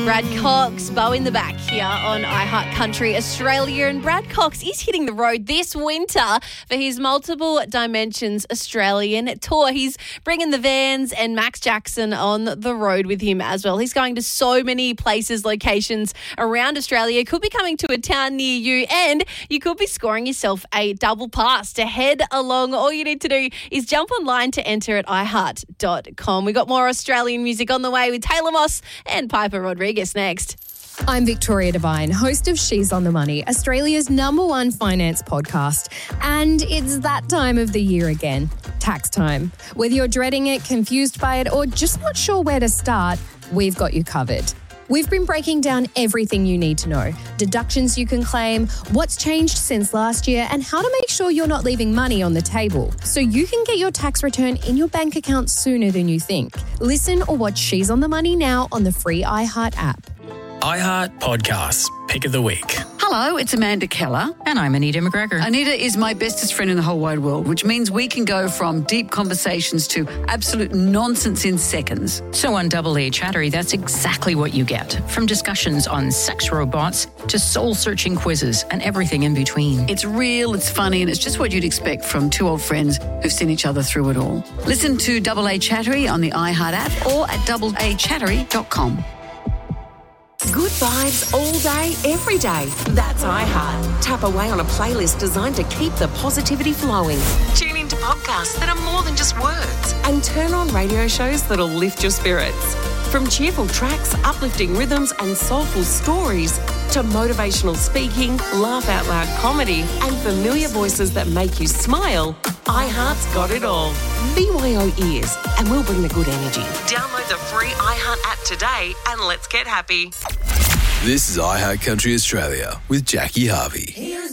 Brad Cox, Bow in the Back here on iHeart Country Australia. And Brad Cox is hitting the road this winter for his Multiple Dimensions Australian tour. He's bringing the Vans and Max Jackson on the road with him as well. He's going to so many places, locations around Australia. Could be coming to a town near you, and you could be scoring yourself a double pass to head along. All you need to do is jump online to enter at iHeart.com. We got more Australian music on the way with Taylor Moss and Piper Rodriguez next. I'm Victoria Devine, host of She's on the Money, Australia's #1 finance podcast. And it's that time of the year again, tax time. Whether you're dreading it, confused by it, or just not sure where to start, we've got you covered. We've been breaking down everything you need to know, deductions you can claim, what's changed since last year, and how to make sure you're not leaving money on the table so you can get your tax return in your bank account sooner than you think. Listen or watch She's on the Money now on the free iHeart app. iHeart Podcasts, Pick of the Week. Hello, it's Amanda Keller. And I'm Anita McGregor. Anita is my bestest friend in the whole wide world, which means we can go from deep conversations to absolute nonsense in seconds. So on Double A Chattery, that's exactly what you get. From discussions on sex robots to soul-searching quizzes and everything in between. It's real, it's funny, and it's just what you'd expect from two old friends who've seen each other through it all. Listen to Double A Chattery on the iHeart app or at doubleachattery.com. Good vibes all day, every day. That's iHeart. Tap away on a playlist designed to keep the positivity flowing. Tune into podcasts that are more than just words. And turn on radio shows that'll lift your spirits. From cheerful tracks, uplifting rhythms and soulful stories to motivational speaking, laugh-out-loud comedy and familiar voices that make you smile, iHeart's got it all. BYO ears, and we'll bring the good energy. Download the free iHeart app today and let's get happy. This is iHeart Country Australia with Jackie Harvey.